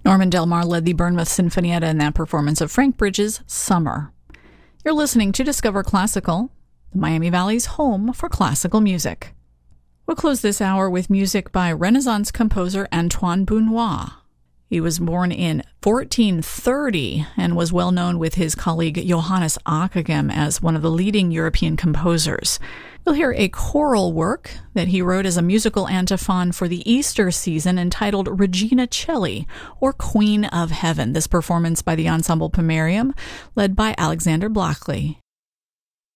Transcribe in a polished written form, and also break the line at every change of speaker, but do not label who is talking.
Norman Del Mar led the Bournemouth Sinfonietta in that performance of Frank Bridges' Summer. You're listening to Discover Classical, the Miami Valley's home for classical music. We'll close this hour with music by Renaissance composer Antoine Benoît. He was born in 1430 and was well known with his colleague Johannes Ockeghem as one of the leading European composers. You'll hear a choral work that he wrote as a musical antiphon for the Easter season entitled Regina Coeli, or Queen of Heaven. This performance by the Ensemble Pomerium, led by Alexander Blackley.